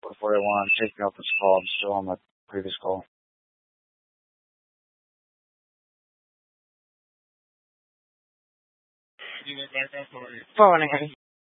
41. Take me off this call. I'm still on my previous call. Forwarding.